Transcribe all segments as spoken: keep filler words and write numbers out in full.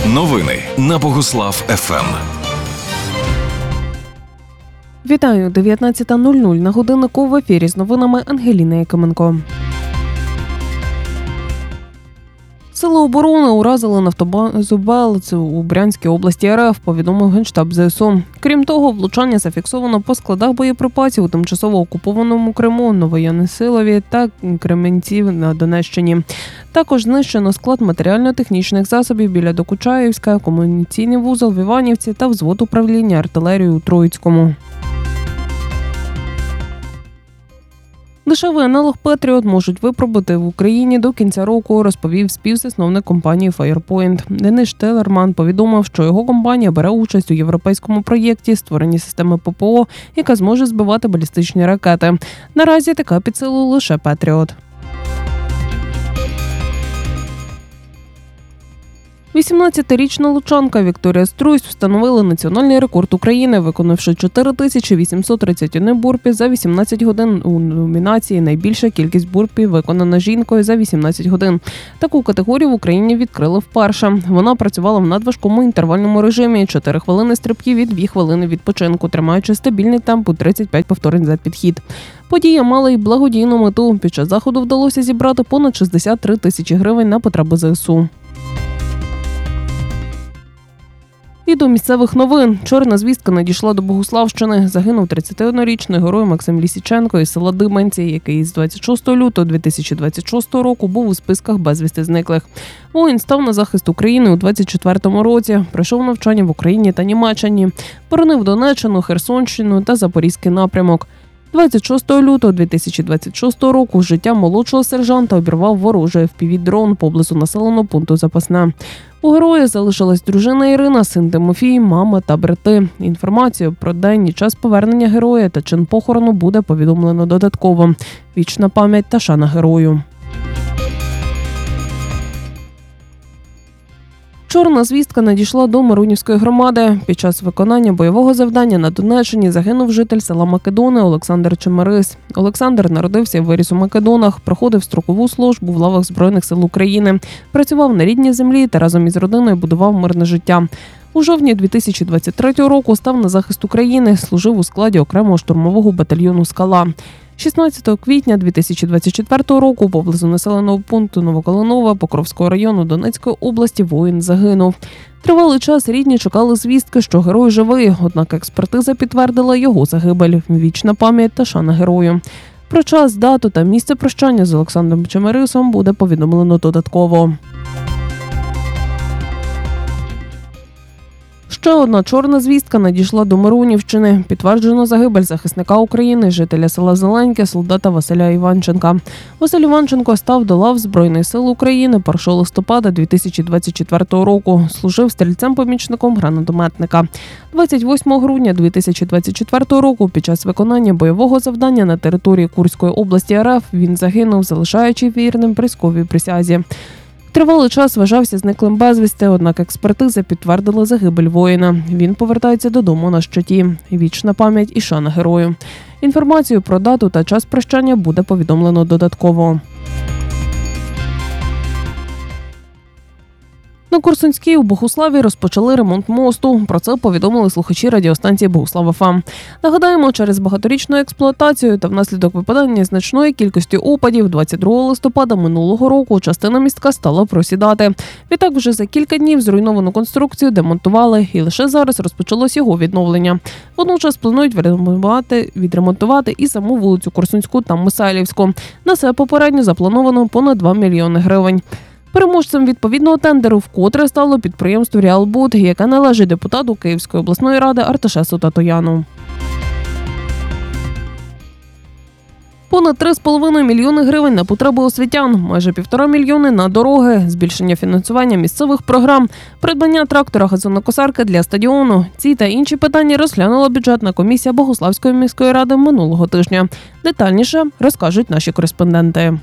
Новини на Богуслав еф ем. Вітаю, дев'ятнадцята нуль нуль на годиннику, в ефірі з новинами Ангеліна Якименко. Сили оборони уразили нафтобазу Белц у Брянській області ер еф, повідомив Генштаб зе ес у. Крім того, влучання зафіксовано по складах боєприпасів у тимчасово окупованому Криму, Новоясилові та Кременці на Донеччині. Також знищено склад матеріально-технічних засобів біля Докучаївська, комунікаційний вузол в Іванівці та взвод управління артилерією у Троїцькому. Дешевий аналог Петріот можуть випробувати в Україні до кінця року, розповів співзасновник компанії Firepoint. Денис Штелерман повідомив, що його компанія бере участь у європейському проєкті створення системи пе пе о, яка зможе збивати балістичні ракети. Наразі така під силу лише Петріот. вісімнадцятирічна лучанка Вікторія Струйсь встановила національний рекорд України, виконавши чотири тисячі вісімсот тридцять один бурпі за вісімнадцять годин у номінації «Найбільша кількість бурпі виконана жінкою за вісімнадцять годин». Таку категорію в Україні відкрили вперше. Вона працювала в надважкому інтервальному режимі – чотири хвилини стрибків і дві хвилини відпочинку, тримаючи стабільний темп у тридцять п'ять повторень за підхід. Подія мала й благодійну мету. Під час заходу вдалося зібрати понад шістдесят три тисячі гривень на потреби зе ес у. І до місцевих новин. Чорна звістка надійшла до Богуславщини. Загинув тридцятиоднорічний герой Максим Лісіченко із села Диманці, який з двадцять шостого лютого дві тисячі двадцять шостого року був у списках безвісти зниклих. Воїн став на захист України у двадцять четвертому році, пройшов навчання в Україні та Німеччині, боронив Донеччину, Херсонщину та Запорізький напрямок. двадцять шостого лютого дві тисячі двадцять шостого року життя молодшого сержанта обірвав ворожий еф пі ві-дрон поблизу населеного пункту Запасне. У героя залишилась дружина Ірина, син Тимофій, мама та брати. Інформацію про день і час повернення героя та чин похорону буде повідомлено додатково. Вічна пам'ять та шана герою. Чорна звістка надійшла до Миронівської громади. Під час виконання бойового завдання на Донеччині загинув житель села Македони Олександр Чемерис. Олександр народився і виріс у Македонах, проходив строкову службу в лавах Збройних сил України, працював на рідній землі та разом із родиною будував мирне життя. У жовтні дві тисячі двадцять третього року став на захист України, служив у складі окремого штурмового батальйону «Скала». шістнадцятого квітня дві тисячі двадцять четвертого року поблизу населеного пункту Новокалинова Покровського району Донецької області воїн загинув. Тривалий час рідні чекали звістки, що герой живий, однак експертиза підтвердила його загибель. Вічна пам'ять та шана герою. Про час, дату та місце прощання з Олександром Чемерисом буде повідомлено додатково. Ще одна чорна звістка надійшла до Миронівщини. Підтверджено загибель захисника України, жителя села Зеленьке, солдата Василя Іванченка. Василь Іванченко став до лав Збройних сил України першого листопада дві тисячі двадцять четвертого року. Служив стрільцем-помічником гранатометника. двадцять восьмого грудня дві тисячі двадцять четвертого року під час виконання бойового завдання на території Курської області ер еф він загинув, залишаючи вірним військовій присязі. Тривалий час вважався зниклим безвісти, однак експертиза підтвердила загибель воїна. Він повертається додому на щиті. Вічна пам'ять і шана герою. Інформацію про дату та час прощання буде повідомлено додатково. На Корсунській у Богуславі розпочали ремонт мосту. Про це повідомили слухачі радіостанції Богуслав еф ем. Нагадаємо, через багаторічну експлуатацію та внаслідок випадання значної кількості опадів двадцять другого листопада минулого року частина містка стала просідати. Відтак вже за кілька днів зруйновану конструкцію демонтували і лише зараз розпочалось його відновлення. Водночас планують відремонтувати, відремонтувати і саму вулицю Корсунську та Мисайлівську. На це попередньо заплановано понад два мільйони гривень. Переможцем відповідного тендеру вкотре стало підприємство «Ріалбуд», яке належить депутату Київської обласної ради Арташесу Татояну. Понад три з половиною мільйони гривень на потреби освітян, майже півтора мільйони на дороги, збільшення фінансування місцевих програм, придбання трактора газонокосарки для стадіону. Ці та інші питання розглянула бюджетна комісія Богуславської міської ради минулого тижня. Детальніше розкажуть наші кореспонденти.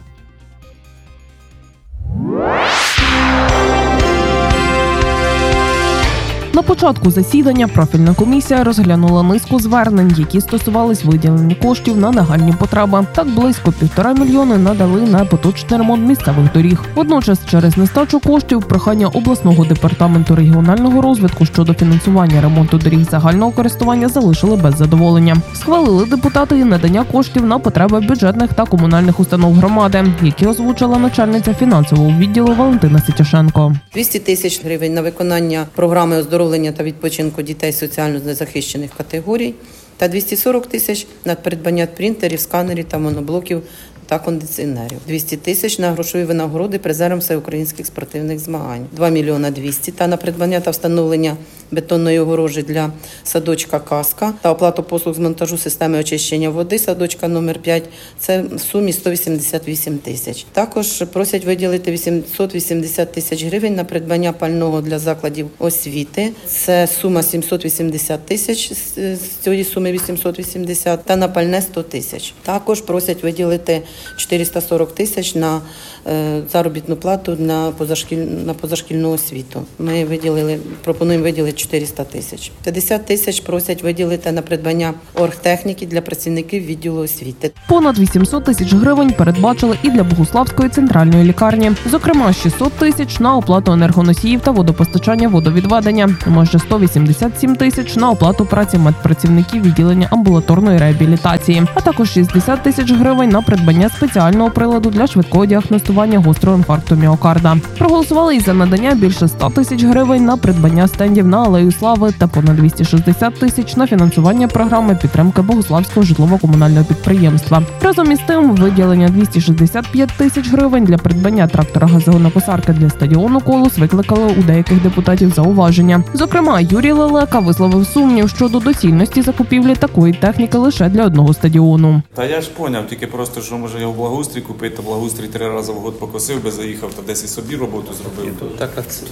На початку засідання профільна комісія розглянула низку звернень, які стосувались виділення коштів на нагальні потреби. Так близько півтора мільйони надали на поточний ремонт місцевих доріг. Водночас через нестачу коштів прохання обласного департаменту регіонального розвитку щодо фінансування ремонту доріг загального користування залишили без задоволення. Схвалили депутати і надання коштів на потреби бюджетних та комунальних установ громади, які озвучила начальниця фінансового відділу Валентина Ситюшенко. двісті тисяч гривень на виконання програми оздоровлення та відпочинку дітей соціально незахищених категорій та двісті сорок тисяч на придбання принтерів, сканерів та моноблоків та кондиціонерів. двісті тисяч на грошові винагороди призерам всеукраїнських спортивних змагань. два мільйони двісті та на придбання та встановлення бетонної огорожі для садочка «Казка» та оплату послуг з монтажу системи очищення води садочка номер п'ять. Це в сумі сто вісімдесят вісім тисяч. Також просять виділити вісімсот вісімдесят тисяч гривень на придбання пального для закладів освіти. Це сума сімсот вісімдесят тисяч, з цієї суми вісімсот вісімдесят, та на пальне сто тисяч. Також просять виділити чотириста сорок тисяч на е, заробітну плату на, позашкіль... на позашкільну освіту. Ми виділили, пропонуємо виділити чотириста тисяч. п'ятдесят тисяч просять виділити на придбання оргтехніки для працівників відділу освіти. Понад вісімсот тисяч гривень передбачили і для Богуславської центральної лікарні. Зокрема, шістсот тисяч на оплату енергоносіїв та водопостачання водовідведення, майже сто вісімдесят сім тисяч на оплату праці медпрацівників відділення амбулаторної реабілітації, а також шістдесят тисяч гривень на придбання спеціального приладу для швидкого діагностування гострого інфаркту міокарда. Проголосували і за надання більше ста тисяч гривень на придбання стендів на Алею Слави та понад двісті шістдесят тисяч на фінансування програми підтримки Богуславського житлово-комунального підприємства. Разом із тим, виділення двісті шістдесят п'ять тисяч гривень для придбання трактора газонокосарки для стадіону «Колос» викликали у деяких депутатів зауваження. Зокрема, Юрій Лелека висловив сумнів щодо доцільності закупівлі такої техніки лише для одного стадіону. Та я ж поняв, тільки просто, що може його благоустрій купити, та благоустрій три рази в год покосив би, заїхав, та десь і собі роботу зробив. Так,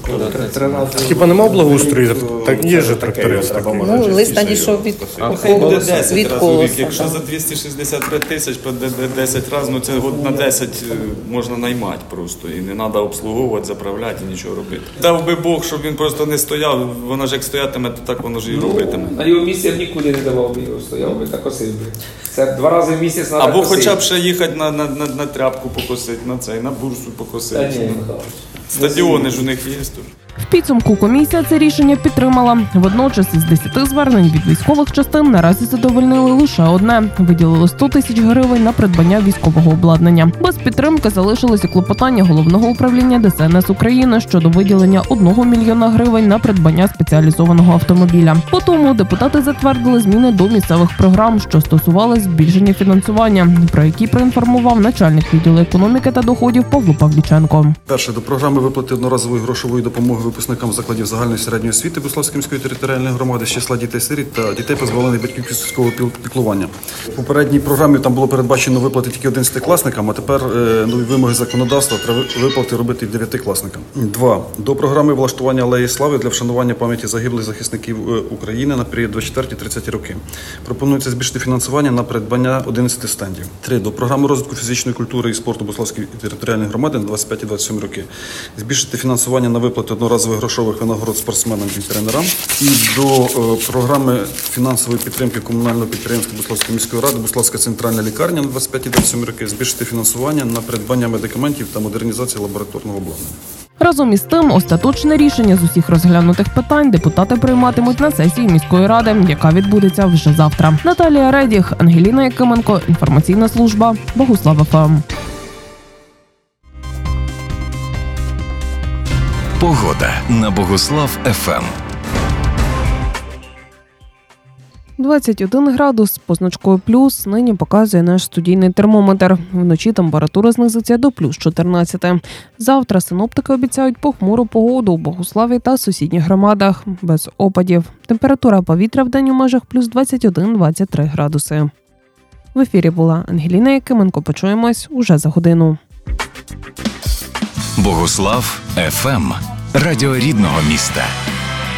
Хіба нема благоустрою? Так є ж трактори. Ну, лист надійшов від Хай буде десять від разів в рік. «Колоса». Якщо за двісті шістдесят п'ять тисяч по десять разів, ну це год на десять можна наймати просто. І не треба обслуговувати, заправляти і нічого робити. Дав би Бог, щоб він просто не стояв, воно ж як стоятиме, то так воно ж і робитиме. На його місці я б нікуди не давав би його, стояв би та косив би. Це два рази в місяць треба Або косити. хоча б ще їхати на, на, на, на тряпку покосити, на цей, на бурсу Та покосити. ні, Михайлович. Стадіони ж у них є тут. В підсумку комісія це рішення підтримала. Водночас із десяти звернень від військових частин наразі задовольнили лише одне. Виділили сто тисяч гривень на придбання військового обладнання. Без підтримки залишилося клопотання Головного управління Де Се Ен Ес України щодо виділення одного мільйона гривень на придбання спеціалізованого автомобіля. По тому депутати затвердили зміни до місцевих програм, що стосувалися збільшення фінансування, про які проінформував начальник відділу економіки та доходів Павло Павліченко. Перше, до програми виплати одноразової грошової допомоги випускникам закладів загальної середньої освіти Богуславської міської територіальної громади з числа дітей-сиріт та дітей, позбавлених батьківського піклування. В попередній програмі там було передбачено виплати тільки одинадцятикласникам, а тепер е, нові вимоги законодавства треба виплати робити і дев'ятикласникам. Два. До програми влаштування Алеї Слави для вшанування пам'яті загиблих захисників України на період двадцять четверті - тридцяті роки. Пропонується збільшити фінансування на придбання одинадцяти стендів. Три. До програми розвитку фізичної культури і спорту Богуславської територіальної громади на двадцять п'яті - двадцять сьомі роки. Збільшити фінансування на виплати одноразових грошових винагород спортсменам і тренерам. І до е, програми фінансової підтримки комунального підприємства Богуславської міської ради Богуславська центральна лікарня на двадцять п'яті - двадцять сьомі роки. Збільшити фінансування на придбання медикаментів та модернізацію лабораторного обладнання. Разом із тим, остаточне рішення з усіх розглянутих питань депутати прийматимуть на сесії міської ради, яка відбудеться вже завтра. Наталія Редіх, Ангеліна Якименко, інформаційна служба Богуслав Еф Ем. Погода на Богуслав Еф Ем. двадцять один градус з позначкою плюс нині показує наш студійний термометр. Вночі температура знизиться до плюс чотирнадцяти. Завтра синоптики обіцяють похмуру погоду у Богуславі та сусідніх громадах, без опадів. Температура повітря в день у межах плюс двадцять один - двадцять три градуси. В ефірі була Ангеліна Якименко. Почуємось уже за годину. Богуслав Еф Ем. Радіо рідного міста.